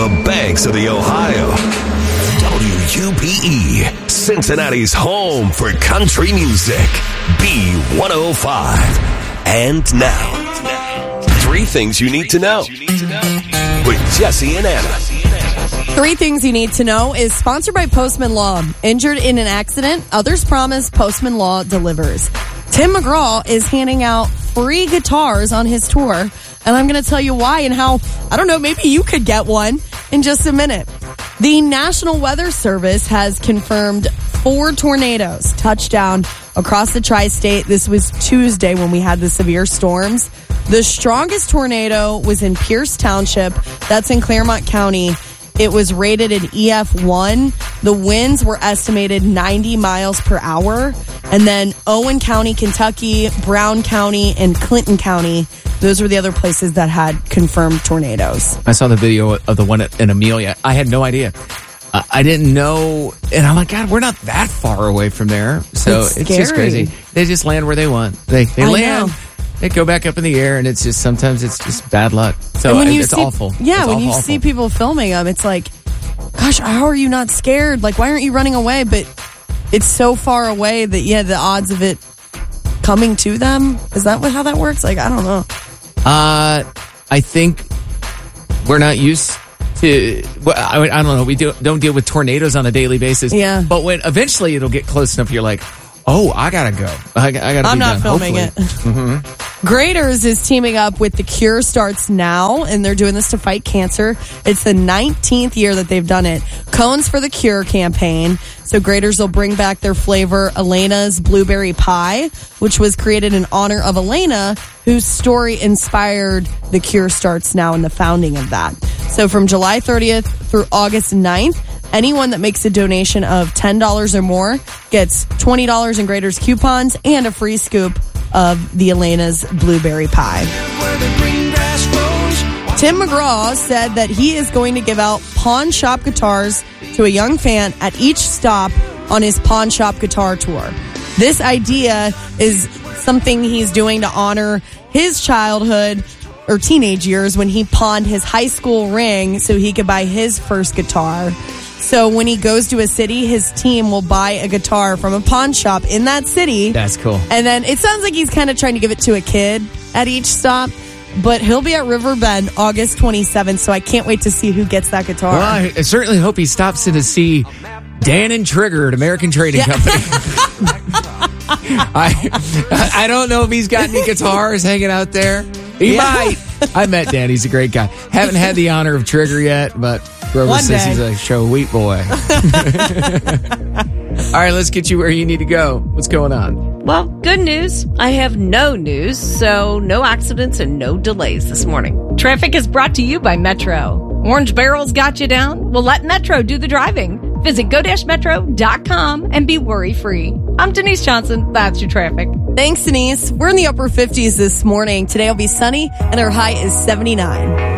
the banks of the Ohio. WUPE, Cincinnati's home for country music. B105. And now, 3 things you need to know with Jesse and Anna. 3 things you need to know is sponsored by Postman Law. Injured in an accident, others promise, Postman Law delivers. Tim McGraw is handing out free guitars on his tour, and I'm going to tell you why and how, I don't know, maybe you could get one in just a minute. The National Weather Service has confirmed 4 tornadoes touched down across the tri-state. This was Tuesday when we had the severe storms. The strongest tornado was in Pierce Township. That's in Claremont County. It was rated an EF1. The winds were estimated 90 miles per hour. And then Owen County, Kentucky, Brown County, and Clinton County, those were the other places that had confirmed tornadoes. I saw the video of the one in Amelia. I had no idea. I didn't know. And I'm like, God, we're not that far away from there. So it's just crazy. They just land where they want. They land. Know. They go back up in the air, and it's just sometimes it's just bad luck. So it's awful. Yeah, when you awful. see people filming them, it's like, gosh, how are you not scared? Like, why aren't you running away? But it's so far away that, the odds of it coming to them, is that how that works? Like, I don't know. I think we're not used to, I don't know, we don't deal with tornadoes on a daily basis. Yeah. But when eventually it'll get close enough, you're like, oh, I gotta go. I gotta I'm be not done, filming hopefully. it. Mm-hmm. Graders is teaming up with The Cure Starts Now, and they're doing this to fight cancer. It's the 19th year that they've done it. Cones for the Cure campaign. So Graders will bring back their flavor, Elena's Blueberry Pie, which was created in honor of Elena, whose story inspired The Cure Starts Now and the founding of that. So from July 30th through August 9th, anyone that makes a donation of $10 or more gets $20 in Graders coupons and a free scoop of the Elena's Blueberry Pie. Tim McGraw said that he is going to give out pawn shop guitars to a young fan at each stop on his pawn shop guitar tour. This idea is something he's doing to honor his childhood or teenage years when he pawned his high school ring so he could buy his first guitar. So when he goes to a city, his team will buy a guitar from a pawn shop in that city. That's cool. And then it sounds like he's kind of trying to give it to a kid at each stop. But he'll be at River Bend August 27th, so I can't wait to see who gets that guitar. Well, I certainly hope he stops in to see Dan and Trigger at American Trading Company. I don't know if he's got any guitars hanging out there. He might. I met Dan. He's a great guy. Haven't had the honor of Trigger yet, but Grover says he's a show wheat boy. All right, let's get you where you need to go. What's going on? Well, good news. I have no news, so no accidents and no delays this morning. Traffic is brought to you by Metro. Orange Barrel's got you down? Well, let Metro do the driving. Visit go-metro.com and be worry-free. I'm Denise Johnson. That's your traffic. Thanks, Denise. We're in the upper 50s this morning. Today will be sunny, and our high is 79.